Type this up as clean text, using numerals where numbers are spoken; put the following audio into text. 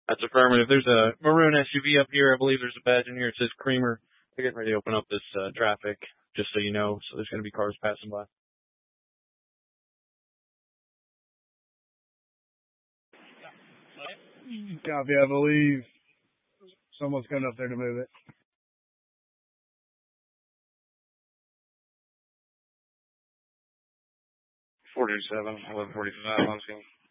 That's affirmative. There's a maroon SUV up here. I believe there's a badge in here. It says Creamer. They're getting ready to open up this traffic, just so you know. So there's going to be cars passing by. Copy, I believe someone's coming up there to move it. 47, 11:45. I'm seeing.